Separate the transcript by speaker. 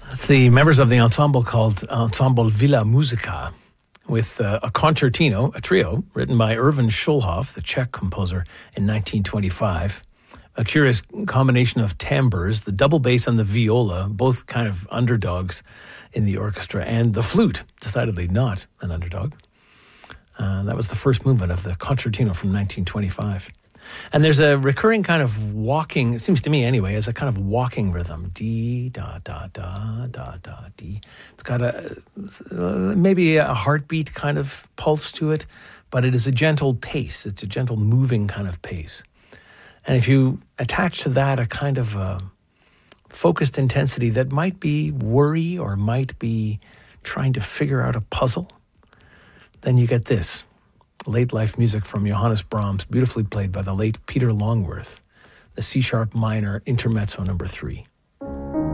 Speaker 1: It's the members of the ensemble called Ensemble Villa Musica, with a concertino, a trio, written by Erwin Schulhoff, the Czech composer, in 1925. A curious combination of timbres, the double bass and the viola, both kind of underdogs in the orchestra, and the flute, decidedly not an underdog. That was the first movement of the concertino from 1925. And there's a recurring kind of walking, it seems to me anyway, as a kind of walking rhythm. D, da, da, da, da, da, D. It's got maybe a heartbeat kind of pulse to it, but it is a gentle pace. It's a gentle moving kind of pace. And if you attach to that a kind of focused intensity that might be worry or might be trying to figure out a puzzle, then you get this. Late life music from Johannes Brahms, beautifully played by the late Peter Longworth, the C-sharp minor intermezzo number 3.